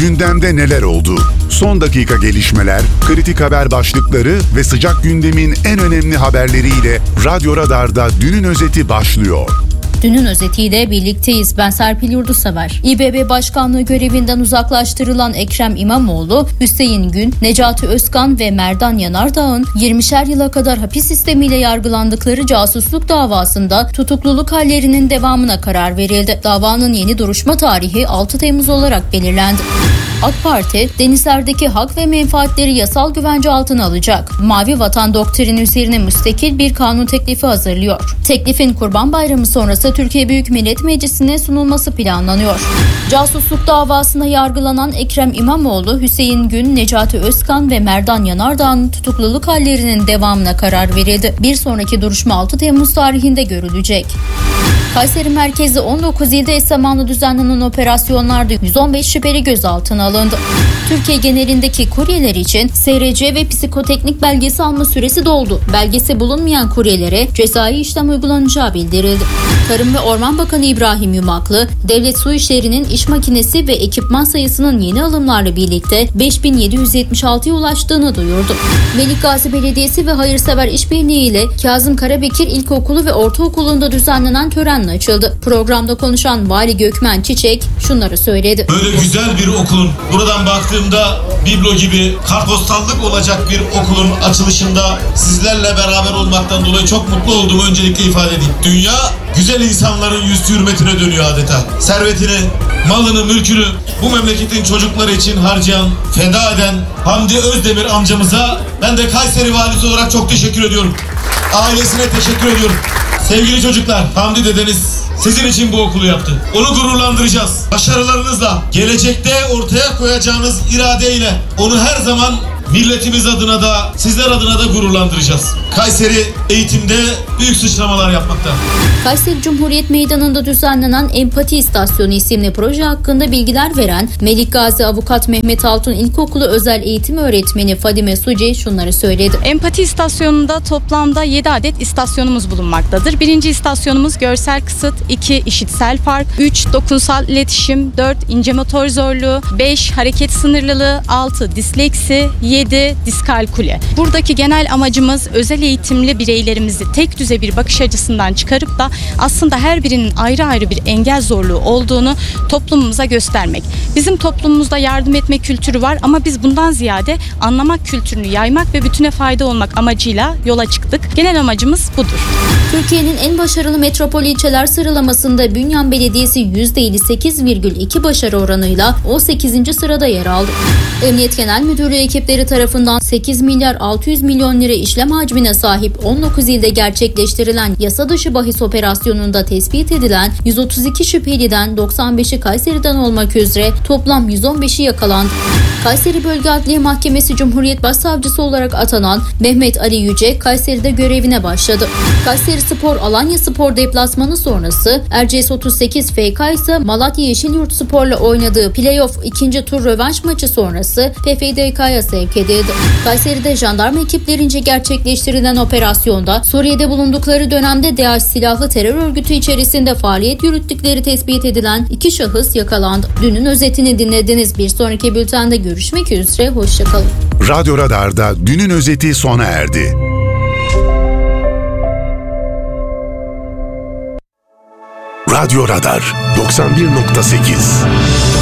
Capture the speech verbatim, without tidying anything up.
gündemde neler oldu? Son dakika gelişmeler, kritik haber başlıkları ve sıcak gündemin en önemli haberleriyle Radyo Radar'da Dünün Özeti başlıyor. Dünün özetiyle birlikteyiz. Ben Serpil Yurdusever. İBB Başkanlığı görevinden uzaklaştırılan Ekrem İmamoğlu, Hüseyin Gün, Necati Özkan ve Merdan Yanardağ'ın yirmişer yıla kadar hapis sistemiyle yargılandıkları casusluk davasında tutukluluk hallerinin devamına karar verildi. Davanın yeni duruşma tarihi altı Temmuz olarak belirlendi. AK Parti, denizlerdeki hak ve menfaatleri yasal güvence altına alacak. Mavi Vatan doktrini üzerine müstakil bir kanun teklifi hazırlıyor. Teklifin Kurban Bayramı sonrası Türkiye Büyük Millet Meclisi'ne sunulması planlanıyor. Casusluk davasında yargılanan Ekrem İmamoğlu, Hüseyin Gün, Necati Özkan ve Merdan Yanardağ'ın tutukluluk hallerinin devamına karar verildi. Bir sonraki duruşma altı Temmuz tarihinde görülecek. Kayseri merkezli on dokuz ilde eş zamanlı düzenlenen operasyonlarda yüz on beş şüpheli gözaltına alındı. Türkiye genelindeki kuryeler için S R C ve psikoteknik belgesi alma süresi doldu. Belgesi bulunmayan kuryelere cezai işlem uygulanacağı bildirildi. Tarım ve Orman Bakanı İbrahim Yumaklı, Devlet Su İşleri'nin iş makinesi ve ekipman sayısının yeni alımlarla birlikte beş bin yedi yüz yetmiş altıya ulaştığını duyurdu. Melikgazi Belediyesi ve Hayırsever İşbirliği ile Kazım Karabekir İlkokulu ve Ortaokulu'nda düzenlenen törenle açıldı. Programda konuşan Vali Gökmen Çiçek şunları söyledi. Böyle güzel bir okulun, buradan baktığımda biblo gibi kartpostallık olacak bir okulun açılışında sizlerle beraber olmaktan dolayı çok mutlu olduğumu öncelikle ifade edeyim. Dünya güzel insanların yüz hürmetine dönüyor adeta. Servetini, malını, mülkünü bu memleketin çocukları için harcayan, feda eden Hamdi Özdemir amcamıza ben de Kayseri valisi olarak çok teşekkür ediyorum. Ailesine teşekkür ediyorum. Sevgili çocuklar, Hamdi dedeniz sizin için bu okulu yaptı. Onu gururlandıracağız. Başarılarınızla, gelecekte ortaya koyacağınız iradeyle onu her zaman milletimiz adına da sizler adına da gururlandıracağız. Kayseri eğitimde büyük sıçramalar yapmakta. Kayseri Cumhuriyet Meydanı'nda düzenlenen Empati İstasyonu isimli proje hakkında bilgiler veren Melikgazi Avukat Mehmet Altun İlkokulu Özel Eğitim Öğretmeni Fadime Suci şunları söyledi. Empati İstasyonu'nda toplamda yedi adet istasyonumuz bulunmaktadır. Birinci istasyonumuz görsel kısıt, iki işitsel fark, üç dokunsal iletişim, dört ince motor zorluğu, beş hareket sınırlılığı, altı disleksi, yedi diskalküle. Buradaki genel amacımız özel eğitimli bireylerimizi tek düze bir bakış açısından çıkarıp da aslında her birinin ayrı ayrı bir engel zorluğu olduğunu toplumumuza göstermek. Bizim toplumumuzda yardım etme kültürü var ama biz bundan ziyade anlamak kültürünü yaymak ve bütüne fayda olmak amacıyla yola çıktık. Genel amacımız budur. Türkiye'nin en başarılı metropol ilçeler sıralamasında Bünyan Belediyesi yüzde elli sekiz virgül iki başarı oranıyla on sekizinci sırada yer aldı. Emniyet Genel Müdürlüğü ekipleri tarafından sekiz milyar altı yüz milyon lira işlem hacmine sahip on dokuz ilde gerçekleştirilen yasa dışı bahis operasyonunda tespit edilen yüz otuz iki şüpheliden doksan beşi Kayseri'den olmak üzere toplam yüz on beşi yakalandı. Kayseri Bölge Adliye Mahkemesi Cumhuriyet Başsavcısı olarak atanan Mehmet Ali Yüce Kayseri'de görevine başladı. Kayseri Spor Alanya Spor deplasmanı sonrası Erciyes otuz sekiz F K ise Malatya Yeşilyurt Spor'la oynadığı playoff ikinci tur rövanş maçı sonrası P F D K'ya sevk edildi. Kayseri'de jandarma ekiplerince gerçekleştirilen operasyonda Suriye'de bulundukları dönemde DAEŞ silahlı terör örgütü içerisinde faaliyet yürüttükleri tespit edilen iki şahıs yakalandı. Dünün özetini dinlediniz. Bir sonraki bültende görüşmek üzere. Hoşçakalın. Radyo Radar'da Dünün Özeti sona erdi. Radyo Radar doksan bir nokta sekiz